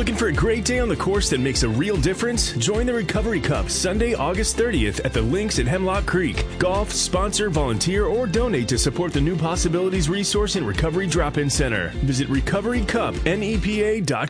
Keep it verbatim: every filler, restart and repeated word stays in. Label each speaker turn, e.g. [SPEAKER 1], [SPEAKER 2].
[SPEAKER 1] Looking for a great day on the course that makes a real difference? Join the Recovery Cup Sunday, August thirtieth at the Links at Hemlock Creek. Golf, sponsor, volunteer, or donate to support the New Possibilities Resource and Recovery Drop-In Center. Visit recovery cup nepa dot com.